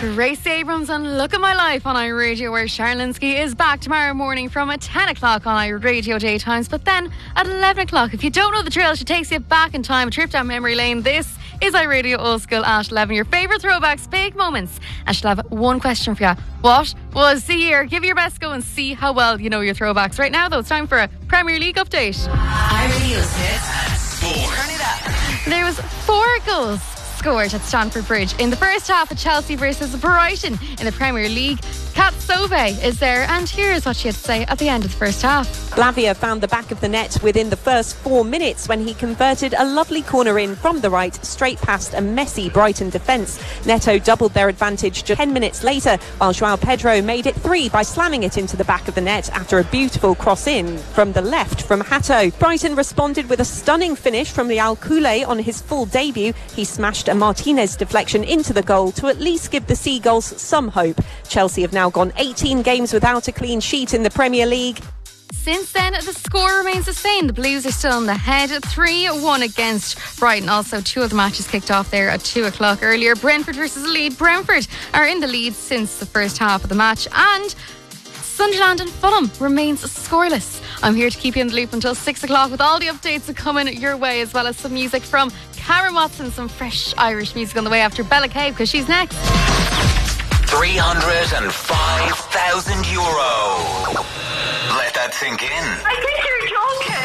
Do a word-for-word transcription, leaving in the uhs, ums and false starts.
Grace Abrams and Look at My Life on iRadio, where Sharon Linsky is back tomorrow morning from at ten o'clock on iRadio Daytimes. But then at eleven o'clock, if you don't know the drill, she takes you back in time, a trip down memory lane. This is iRadio Old School at eleven. Your favourite throwbacks, big moments. And she'll have one question for you. What was the year? Give it your best go and see how well you know your throwbacks. Right now, though, it's time for a Premier League update. iRadio's hits. Four. Turn it up. There was four goals scored at Stamford Bridge in the first half of Chelsea versus Brighton in the Premier League. Kat Sove is there, and here's what she had to say at the end of the first half. Lavia found the back of the net within the first four minutes when he converted a lovely corner in from the right, straight past a messy Brighton defence. Neto doubled their advantage just ten minutes later, while João Pedro made it three by slamming it into the back of the net after a beautiful cross in from the left from Hato. Brighton responded with a stunning finish from the Alcule on his full debut. He smashed a Martinez deflection into the goal to at least give the Seagulls some hope. Chelsea have now gone eighteen games without a clean sheet in the Premier League. Since then, the score remains the same. The Blues are still in the head, three one against Brighton. Also, two of the matches kicked off there at two o'clock earlier. Brentford versus Leeds. Brentford are in the lead since the first half of the match. And Sunderland and Fulham remains scoreless. I'm here to keep you in the loop until six o'clock with all the updates coming your way, as well as some music from Karen Watson, some fresh Irish music on the way after Bella Cave, because she's next. three hundred five thousand euro. Let that sink in. I think you're joking.